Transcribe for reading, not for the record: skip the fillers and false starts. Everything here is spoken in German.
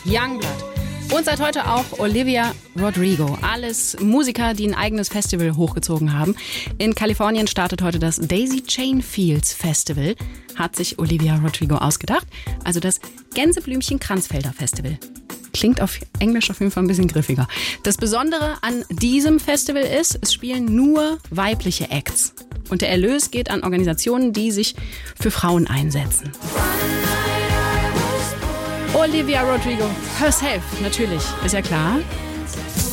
Youngblood. Und seit heute auch Olivia Rodrigo. Alles Musiker, die ein eigenes Festival hochgezogen haben. In Kalifornien startet heute das Daisy Chain Fields Festival. Hat sich Olivia Rodrigo ausgedacht. Also das Gänseblümchen-Kranzfelder Festival. Klingt auf Englisch auf jeden Fall ein bisschen griffiger. Das Besondere an diesem Festival ist, es spielen nur weibliche Acts. Und der Erlös geht an Organisationen, die sich für Frauen einsetzen. Olivia Rodrigo herself, natürlich, ist ja klar.